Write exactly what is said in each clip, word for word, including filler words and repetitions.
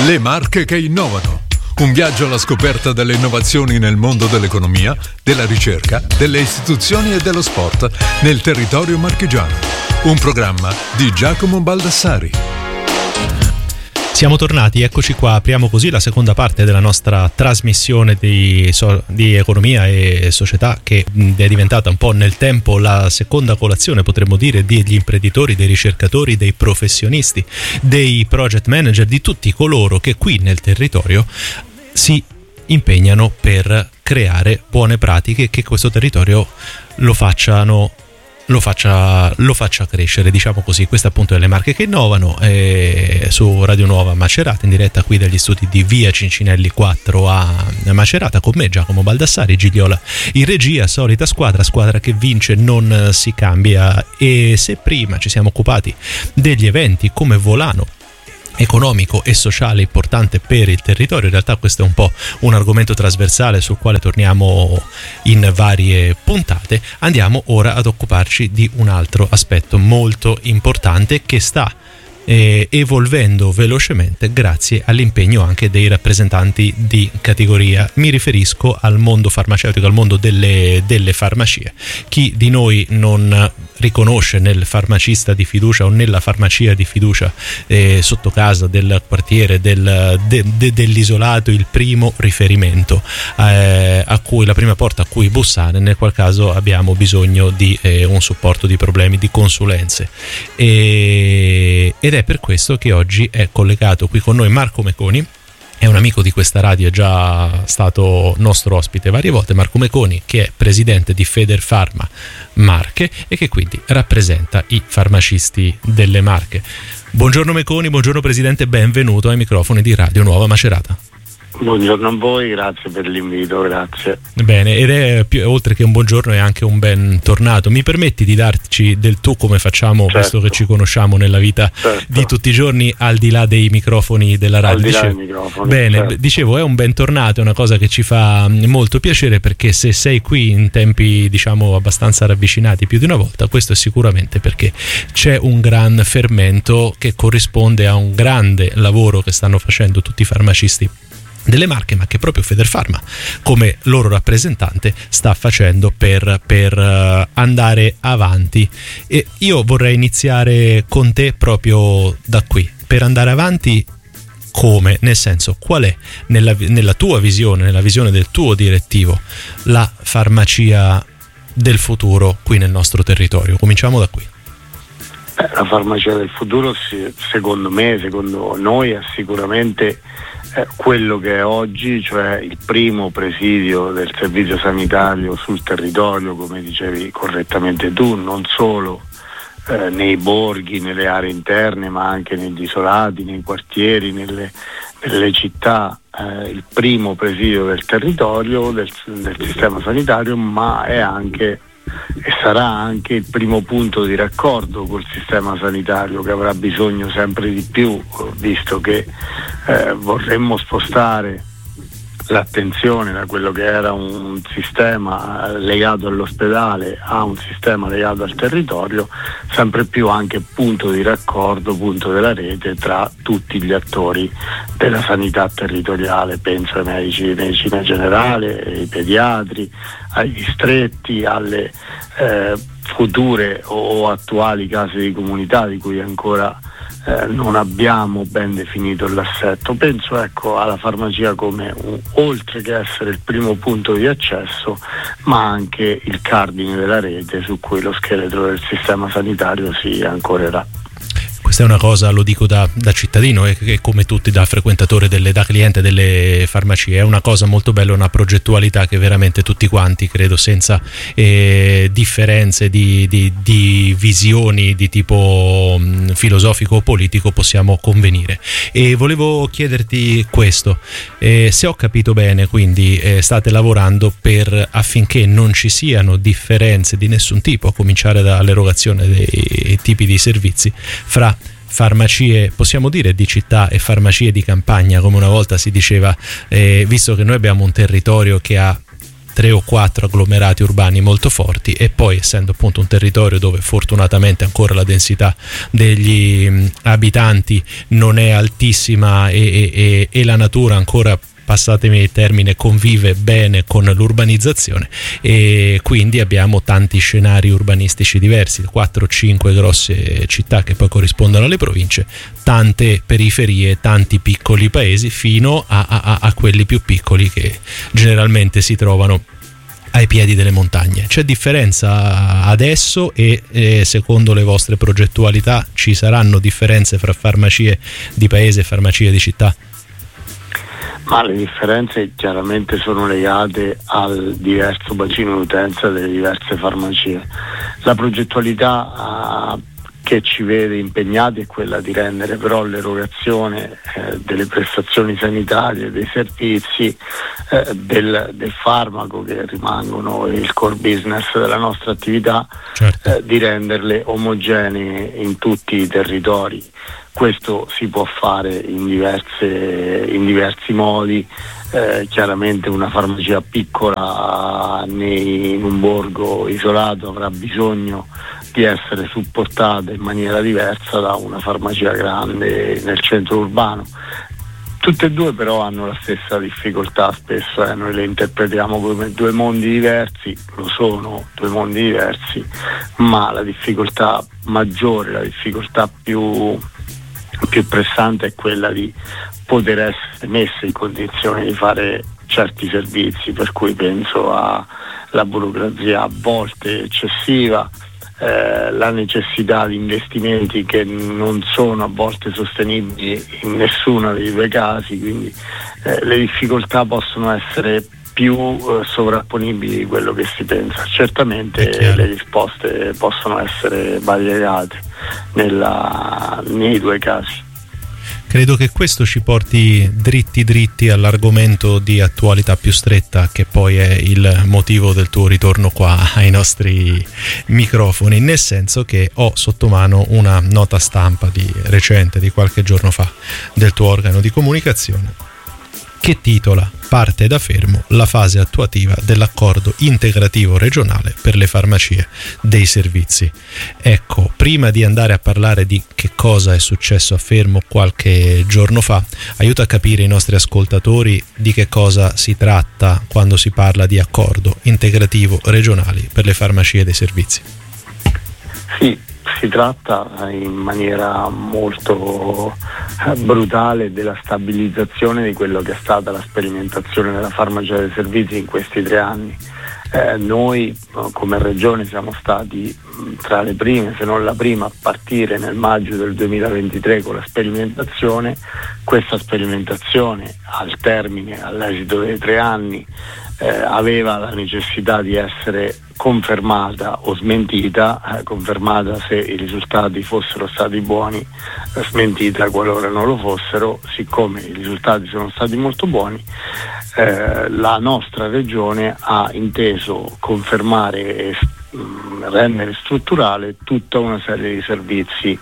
Le Marche che innovano. Un viaggio alla scoperta delle innovazioni nel mondo dell'economia, della ricerca, delle istituzioni e dello sport nel territorio marchigiano. Un programma di Giacomo Baldassari. Siamo tornati, eccoci qua, apriamo così la seconda parte della nostra trasmissione di, so, di economia e società, che è diventata un po' nel tempo la seconda colazione, potremmo dire, degli imprenditori, dei ricercatori, dei professionisti, dei project manager, di tutti coloro che qui nel territorio si impegnano per creare buone pratiche che questo territorio lo facciano Lo faccia, lo faccia crescere, diciamo così. Queste appunto è Le Marche che innovano, eh, su Radio Nuova Macerata, in diretta qui dagli studi di via Cincinelli quattro a Macerata, con me Giacomo Baldassari, Gigliola in regia, solita squadra, squadra che vince non si cambia. E se prima ci siamo occupati degli eventi come volano economico e sociale importante per il territorio, in realtà questo è un po' un argomento trasversale sul quale torniamo in varie puntate. Andiamo ora ad occuparci di un altro aspetto molto importante che sta eh, evolvendo velocemente grazie all'impegno anche dei rappresentanti di categoria. Mi riferisco al mondo farmaceutico, al mondo delle, delle farmacie. Chi di noi non riconosce nel farmacista di fiducia o nella farmacia di fiducia eh, sotto casa, del quartiere, del, de, de, dell'isolato, il primo riferimento eh, a cui, la prima porta a cui bussare nel qual caso abbiamo bisogno di eh, un supporto, di problemi, di consulenze. E, ed è per questo che oggi è collegato qui con noi Marco Meconi. È un amico di questa radio, è già stato nostro ospite varie volte. Marco Meconi, che è presidente di Federfarma Marche e che quindi rappresenta i farmacisti delle Marche. Buongiorno Meconi, buongiorno presidente, benvenuto ai microfoni di Radio Nuova Macerata. Buongiorno a voi, grazie per l'invito, grazie. Bene, ed è più, oltre che un buongiorno è anche un bentornato. Mi permetti di darci del tu, come facciamo, certo, visto che ci conosciamo nella vita, certo, di tutti i giorni, al di là dei microfoni della radio? Al di là dicevo, dei microfoni, bene, certo. Dicevo, è un bentornato, è una cosa che ci fa molto piacere, perché se sei qui in tempi, diciamo, abbastanza ravvicinati più di una volta, questo è sicuramente perché c'è un gran fermento che corrisponde a un grande lavoro che stanno facendo tutti i farmacisti delle Marche, ma che proprio Federfarma, come loro rappresentante, sta facendo per, per uh, andare avanti. E io vorrei iniziare con te proprio da qui. Per andare avanti come? Nel senso, qual è nella, nella tua visione, nella visione del tuo direttivo, la farmacia del futuro qui nel nostro territorio? Cominciamo da qui. Eh, la farmacia del futuro, secondo me, secondo noi, è sicuramente quello che è oggi, cioè il primo presidio del servizio sanitario sul territorio, come dicevi correttamente tu, non solo eh, nei borghi, nelle aree interne, ma anche negli isolati, nei quartieri, nelle, nelle città, eh, il primo presidio del territorio, del, del sistema sanitario, ma è anche e sarà anche il primo punto di raccordo col sistema sanitario, che avrà bisogno sempre di più, visto che eh, vorremmo spostare l'attenzione da quello che era un sistema legato all'ospedale a un sistema legato al territorio, sempre più anche punto di raccordo, punto della rete tra tutti gli attori della sanità territoriale. Penso ai medici di medicina generale, ai pediatri, ai distretti, alle eh, future o attuali case di comunità di cui ancora Eh, non abbiamo ben definito l'assetto. Penso ecco alla farmacia come un, oltre che essere il primo punto di accesso, ma anche il cardine della rete su cui lo scheletro del sistema sanitario si ancorerà. Questa è una cosa, lo dico da, da cittadino e, e come tutti da frequentatore, delle, da cliente delle farmacie, è una cosa molto bella, una progettualità che veramente tutti quanti, credo, senza eh, differenze di, di, di visioni di tipo mh, filosofico o politico, possiamo convenire. E volevo chiederti questo, eh, se ho capito bene, quindi eh, state lavorando per affinché non ci siano differenze di nessun tipo, a cominciare dall'erogazione dei tipi di servizi, fra farmacie, possiamo dire, di città e farmacie di campagna, come una volta si diceva, eh, visto che noi abbiamo un territorio che ha tre o quattro agglomerati urbani molto forti, e poi, essendo appunto un territorio dove fortunatamente ancora la densità degli mh, abitanti non è altissima e, e, e la natura ancora, passatemi il termine, convive bene con l'urbanizzazione, e quindi abbiamo tanti scenari urbanistici diversi, quattro o cinque grosse città che poi corrispondono alle province, tante periferie, tanti piccoli paesi, fino a, a, a quelli più piccoli che generalmente si trovano ai piedi delle montagne. C'è differenza adesso e eh, secondo le vostre progettualità ci saranno differenze fra farmacie di paese e farmacie di città? Ma le differenze chiaramente sono legate al diverso bacino d'utenza delle diverse farmacie. La progettualità uh, che ci vede impegnati è quella di rendere però l'erogazione eh, delle prestazioni sanitarie, dei servizi, eh, del, del farmaco, che rimangono il core business della nostra attività, certo. eh, di renderle omogenee in tutti i territori. Questo si può fare in, diverse, in diversi modi. Eh, chiaramente una farmacia piccola nei, in un borgo isolato avrà bisogno di essere supportata in maniera diversa da una farmacia grande nel centro urbano. Tutte e due però hanno la stessa difficoltà, spesso eh, noi le interpretiamo come due mondi diversi, lo sono due mondi diversi, ma la difficoltà maggiore, la difficoltà più più pressante è quella di poter essere messe in condizione di fare certi servizi, per cui penso alla burocrazia a volte eccessiva, eh, la necessità di investimenti che non sono a volte sostenibili in nessuno dei due casi, quindi eh, le difficoltà possono essere più eh, sovrapponibili di quello che si pensa. Certamente le risposte possono essere variegate nella, nei due casi. Credo che questo ci porti dritti dritti all'argomento di attualità più stretta, che poi è il motivo del tuo ritorno qua ai nostri microfoni, nel senso che ho sotto mano una nota stampa di recente, di qualche giorno fa, del tuo organo di comunicazione, che titola "Parte da fermo la fase attuativa dell'accordo integrativo regionale per le farmacie dei servizi". Ecco, prima di andare a parlare di che cosa è successo a Fermo qualche giorno fa, aiuta a capire i nostri ascoltatori di che cosa si tratta quando si parla di accordo integrativo regionale per le farmacie dei servizi. Sì, si tratta in maniera molto brutale della stabilizzazione di quello che è stata la sperimentazione della farmacia dei servizi in questi tre anni. Eh, noi come regione siamo stati tra le prime, se non la prima, a partire nel maggio del duemilaventitré con la sperimentazione. Questa sperimentazione, al termine, all'esito dei tre anni, eh, aveva la necessità di essere confermata o smentita, eh, confermata se i risultati fossero stati buoni, eh, smentita qualora non lo fossero. Siccome i risultati sono stati molto buoni, eh, la nostra regione ha inteso confermare e mh, rendere strutturale tutta una serie di servizi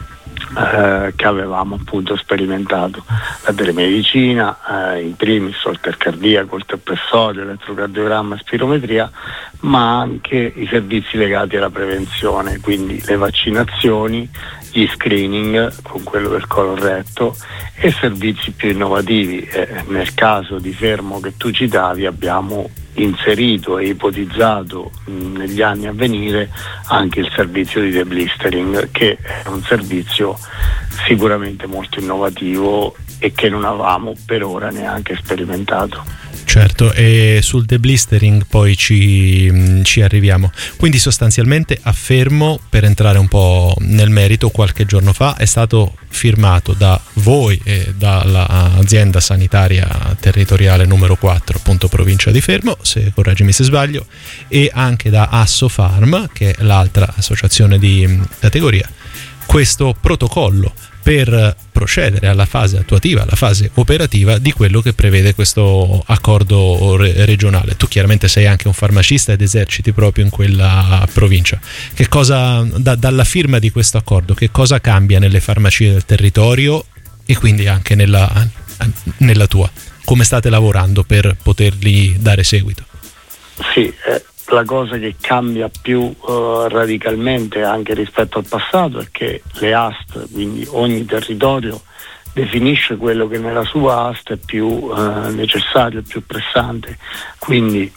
Eh, che avevamo appunto sperimentato: la telemedicina, eh, in primis il cardiaco, il terpressorio, l'elettrocardiogramma e spirometria, ma anche i servizi legati alla prevenzione, quindi le vaccinazioni, gli screening con quello del colon retto e servizi più innovativi. Eh, nel caso di Fermo che tu citavi, abbiamo inserito e ipotizzato mh, negli anni a venire anche il servizio di deblistering, che è un servizio sicuramente molto innovativo e che non avevamo per ora neanche sperimentato. Certo, e sul deblistering poi ci, ci arriviamo. Quindi sostanzialmente a Fermo, per entrare un po' nel merito, qualche giorno fa è stato firmato da voi e dall'azienda sanitaria territoriale numero quattro, appunto provincia di Fermo, se correggimi se sbaglio, e anche da Assofarm, che è l'altra associazione di categoria, questo protocollo per procedere alla fase attuativa, alla fase operativa di quello che prevede questo accordo re- regionale. Tu chiaramente sei anche un farmacista ed eserciti proprio in quella provincia. Che cosa, da, dalla firma di questo accordo, che cosa cambia nelle farmacie del territorio e quindi anche nella, nella tua? Come state lavorando per potergli dare seguito? sì, eh, la cosa che cambia più uh, radicalmente anche rispetto al passato è che le A S T, quindi ogni territorio, definisce quello che nella sua A S T è più uh, necessario, più pressante. Quindi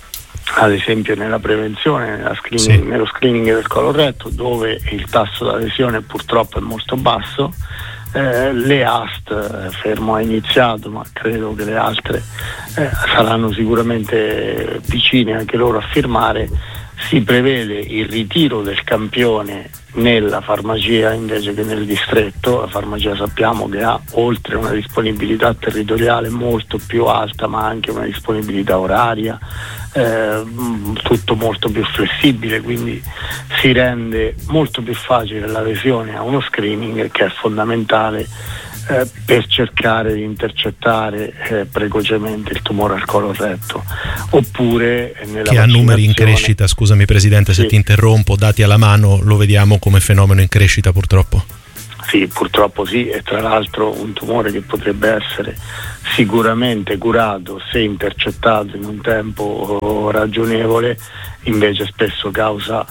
ad esempio nella prevenzione, nella screening, sì. nello screening del coloretto, dove il tasso di adesione purtroppo è molto basso, eh, le A S T, fermo ha iniziato, ma credo che le altre eh, saranno sicuramente vicine anche loro a firmare, si prevede il ritiro del campione nella farmacia invece che nel distretto. La farmacia sappiamo che ha, oltre una disponibilità territoriale molto più alta, ma anche una disponibilità oraria, eh, tutto molto più flessibile, quindi si rende molto più facile l'adesione a uno screening che è fondamentale Eh, per cercare di intercettare eh, precocemente il tumore al coloretto. Oppure eh, nella che ha numeri in crescita, scusami Presidente se sì. ti interrompo, dati alla mano lo vediamo come fenomeno in crescita purtroppo. Sì, purtroppo sì, e tra l'altro un tumore che potrebbe essere sicuramente curato se intercettato in un tempo ragionevole, invece spesso causa,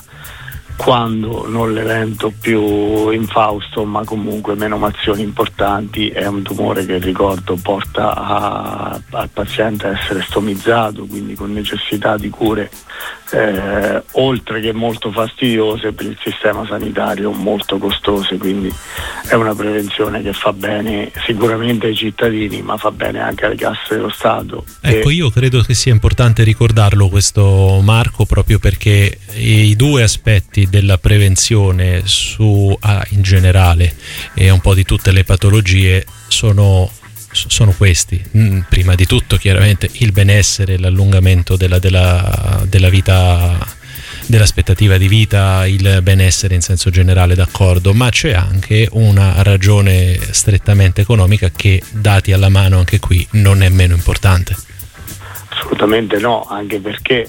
quando non l'evento più infausto, ma comunque menomazioni importanti. È un tumore che, ricordo, porta a, al paziente a essere stomizzato, quindi con necessità di cure eh, oltre che molto fastidiose per il sistema sanitario, molto costose. Quindi è una prevenzione che fa bene sicuramente ai cittadini, ma fa bene anche alle casse dello Stato. Ecco, e... io credo che sia importante ricordarlo questo, Marco, proprio perché i due aspetti della prevenzione su ah, in generale e un po' di tutte le patologie sono sono questi. Mm, prima di tutto chiaramente il benessere, l'allungamento della, della, della vita, dell'aspettativa di vita, il benessere in senso generale, d'accordo, ma c'è anche una ragione strettamente economica che, dati alla mano anche qui, non è meno importante. Assolutamente no, anche perché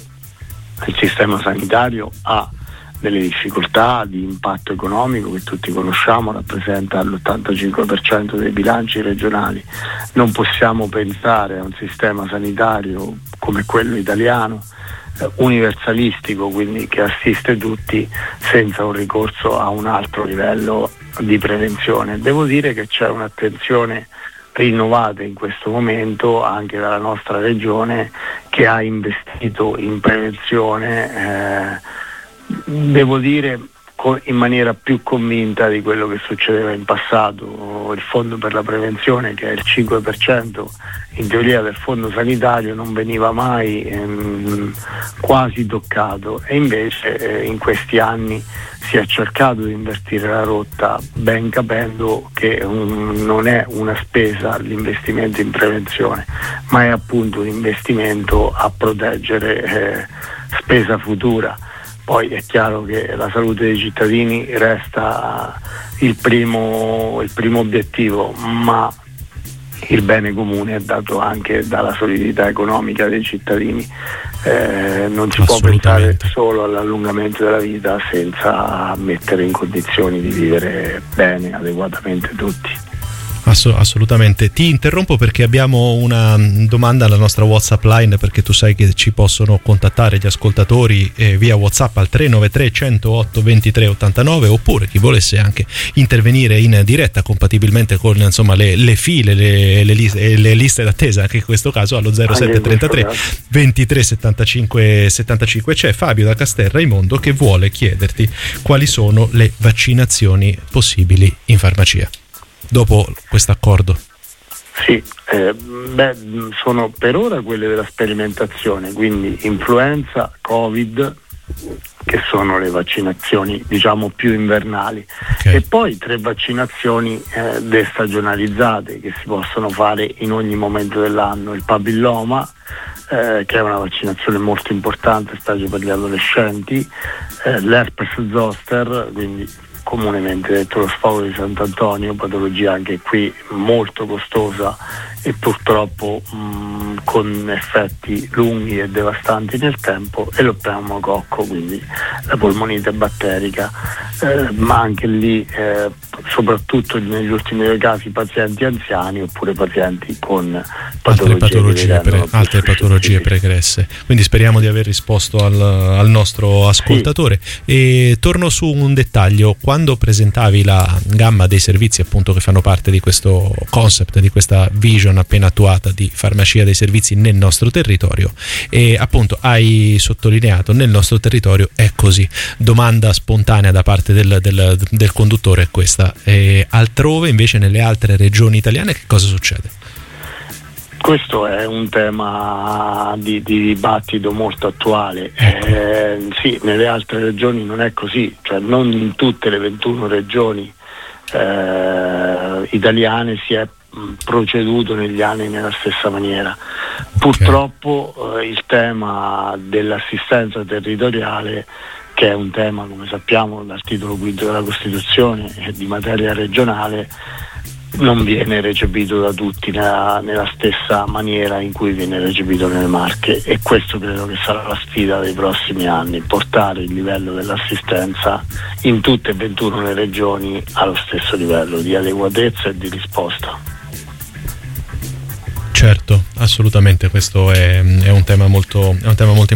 il sistema sanitario ha delle difficoltà di impatto economico che tutti conosciamo, rappresenta l'ottantacinque per cento dei bilanci regionali. Non possiamo pensare a un sistema sanitario come quello italiano, eh, universalistico, quindi che assiste tutti, senza un ricorso a un altro livello di prevenzione. Devo dire che c'è un'attenzione rinnovata in questo momento anche dalla nostra regione, che ha investito in prevenzione, eh, devo dire in maniera più convinta di quello che succedeva in passato. Il fondo per la prevenzione, che è il cinque per cento in teoria del fondo sanitario, non veniva mai ehm, quasi toccato, e invece eh, in questi anni si è cercato di invertire la rotta, ben capendo che un, non è una spesa l'investimento in prevenzione, ma è appunto un investimento a proteggere eh, spesa futura. Poi è chiaro che la salute dei cittadini resta il primo, il primo obiettivo, ma il bene comune è dato anche dalla solidità economica dei cittadini. Eh, non si può pensare solo all'allungamento della vita senza mettere in condizioni di vivere bene, adeguatamente tutti. Ass- assolutamente. Ti interrompo perché abbiamo una domanda alla nostra WhatsApp line, perché tu sai che ci possono contattare gli ascoltatori eh, via WhatsApp al tre nove tre, centootto, ventitré ottantanove, oppure chi volesse anche intervenire in diretta compatibilmente con, insomma, le, le file, le, le, liste, le liste d'attesa, anche in questo caso allo zero sette trentatré ventitré settantacinque settantacinque. C'è Fabio da Castel Raimondo che vuole chiederti quali sono le vaccinazioni possibili in farmacia dopo questo accordo. Sì, eh, beh, sono per ora quelle della sperimentazione, quindi influenza, Covid, che sono le vaccinazioni diciamo più invernali, okay. E poi tre vaccinazioni eh, destagionalizzate che si possono fare in ogni momento dell'anno: il papilloma, eh, che è una vaccinazione molto importante, specie per gli adolescenti, eh, l'herpes zoster, quindi comunemente detto lo sfogo di Sant'Antonio, patologia anche qui molto costosa e purtroppo mh, con effetti lunghi e devastanti nel tempo, e lo pneumococco, quindi la polmonite batterica, eh, ma anche lì eh, soprattutto negli ultimi due casi pazienti anziani oppure pazienti con altre patologie, pre, altre patologie sì. pregresse. Quindi speriamo di aver risposto al, al nostro ascoltatore. Sì. E torno su un dettaglio: quando presentavi la gamma dei servizi appunto che fanno parte di questo concept, di questa vision appena attuata di farmacia dei servizi nel nostro territorio, e appunto hai sottolineato nel nostro territorio è così. Domanda spontanea da parte del, del, del conduttore è questa: e altrove invece, nelle altre regioni italiane, che cosa succede? Questo è un tema di, di dibattito molto attuale. Ecco. Eh, sì, nelle altre regioni non è così, cioè non in tutte le ventuno regioni eh, italiane si è proceduto negli anni nella stessa maniera. Okay. Purtroppo eh, il tema dell'assistenza territoriale, che è un tema, come sappiamo dal titolo quinto della Costituzione, di materia regionale, non viene recepito da tutti nella, nella stessa maniera in cui viene recepito nelle Marche, e questo credo che sarà la sfida dei prossimi anni: portare il livello dell'assistenza in tutte e ventuno le regioni allo stesso livello di adeguatezza e di risposta. Certo, assolutamente, questo è, è un tema molto, è un tema molto importante.